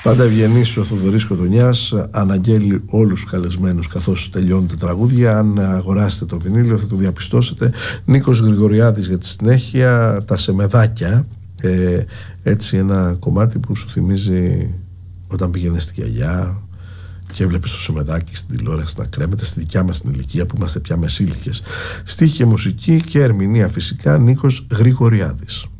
Πάντα ευγενής ο Θοδωρής Κοτονιάς αναγγέλει όλους τους καλεσμένους καθώς τελειώνουν τα τραγούδια. Αν αγοράσετε το βινίλιο θα το διαπιστώσετε. Νίκος Γρηγοριάδης για τη συνέχεια. Τα Σεμεδάκια, έτσι ένα κομμάτι που σου θυμίζει όταν πήγαινες στη γιαγιά και έβλεπες το Σεμεδάκι στην τηλεόραση να κρέμεται, στη δικιά μας την ηλικία που είμαστε πια μεσήλικες. Στίχη και μουσική και ερμηνεία φυσικά Νίκος Γρηγοριάδης.